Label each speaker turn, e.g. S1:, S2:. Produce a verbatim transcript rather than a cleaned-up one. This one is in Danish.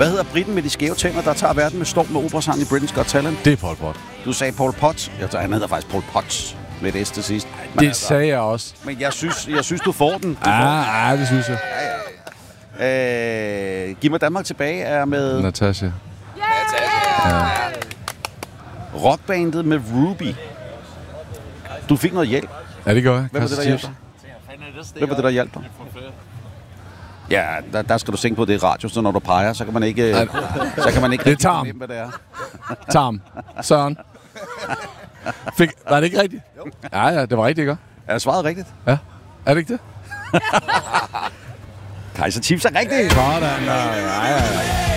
S1: Hvad hedder briten med de skæve tænder, der tager verden med storm med operasangen i Britain's Got Talent?
S2: Det er Pol Pot.
S1: Du sagde Pol Pot. Jeg tager, han hedder faktisk Pol Pot med et S til sidst. Men
S2: Det
S1: altså,
S2: sagde jeg også.
S1: Men jeg synes, jeg synes du får den. Du
S2: Ja,
S1: får
S2: ah, ah, det synes jeg.
S1: den. Øh, Giv mig Danmark tilbage er med
S2: Natasha.
S3: Ja.
S1: rockbandet med Ruby. Du fik noget hjælp.
S2: Ja, det gør jeg.
S1: Hvem var det, der hjalp dig? Hvem var det, der hjalp dig? Ja, der, der skal du tænke på, det er radio, så når du peger, så kan man ikke... så kan man ikke
S2: Det er Tarm.
S1: fornemme, hvad det er.
S2: Tarm. Søren. Fik, var det ikke rigtigt? Jo. Ja, ja, det var rigtigt, ikke?
S1: Er det svaret rigtigt?
S2: Ja. Er det ikke det?
S1: Kaiser Chiefs er rigtigt.
S2: Sådan, ja, ja, ja.